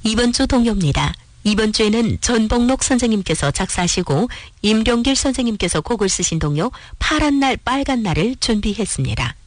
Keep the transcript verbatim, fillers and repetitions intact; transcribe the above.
이번 주 동요입니다. 이번 주에는 전복록 선생님께서 작사하시고 임룡길 선생님께서 곡을 쓰신 동요 파란 날 빨간 날을 준비했습니다.